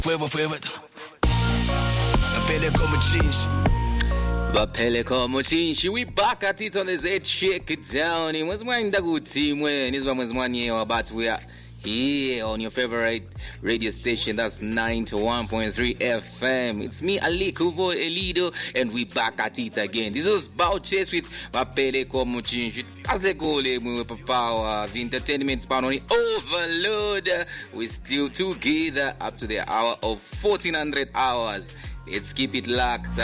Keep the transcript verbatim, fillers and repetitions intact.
Forever, forever. Apele como cheese. Baphele khomo chinshi, we back at it on the Z Shake It Down. Mwezi mwani ndakuthi mwe nizba mwezi mwani yewa, but we are here on your favorite radio station. That's ninety-one point three F M. It's me, Ali Kuvo Elido, and we back at it again. This was Bout Chase with Baphele khomo chinshi. As the goal mwe power, the entertainment span on overload. We're still together up to the hour of fourteen hundred hours. Let's keep it locked.